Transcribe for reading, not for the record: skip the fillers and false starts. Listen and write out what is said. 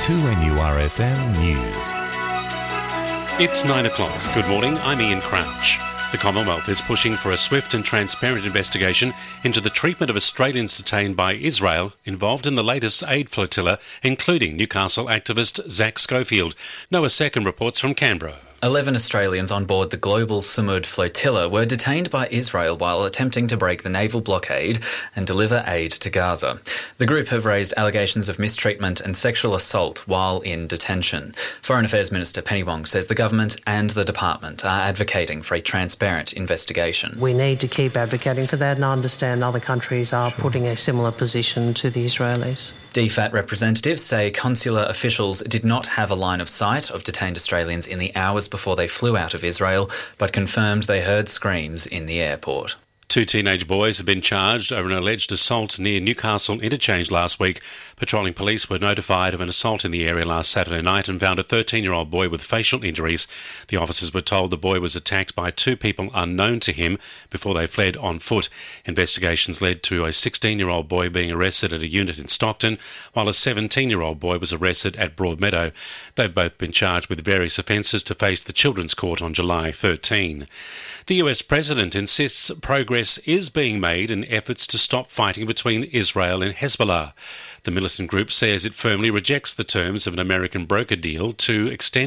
2NURFM News. It's 9 o'clock. Good morning, I'm Ian Crouch. The Commonwealth is pushing for a swift and transparent investigation into the treatment of Australians detained by Israel involved in the latest aid flotilla, including Newcastle activist Zack Schofield. Noah Second reports from Canberra. 11 Australians on board the global Sumud flotilla were detained by Israel while attempting to break the naval blockade and deliver aid to Gaza. The group have raised allegations of mistreatment and sexual assault while in detention. Foreign Affairs Minister Penny Wong says the government and the department are advocating for a transparent investigation. We need to keep advocating for that, and I understand other countries are putting a similar position to the Israelis. DFAT representatives say consular officials did not have a line of sight of detained Australians in the hours before they flew out of Israel, but confirmed they heard screams in the airport. 2 teenage boys have been charged over an alleged assault near Newcastle Interchange last week. Patrolling police were notified of an assault in the area last Saturday night and found a 13-year-old boy with facial injuries. The officers were told the boy was attacked by 2 people unknown to him before they fled on foot. Investigations led to a 16-year-old boy being arrested at a unit in Stockton, while a 17-year-old boy was arrested at Broadmeadow. They've both been charged with various offences to face the Children's Court on July 13. The US President insists progress is being made in efforts to stop fighting between Israel and Hezbollah. The militant group says it firmly rejects the terms of an American broker deal to extend